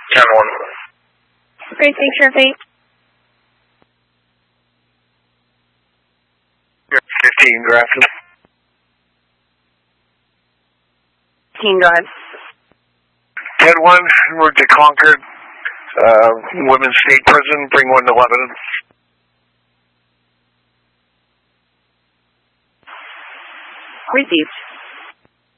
10-1. Great, thanks, your fate. 15, Grafton. 15, go ahead. 10-1, route to Concord, Women's State Prison, bring 1 to Lebanon. Received.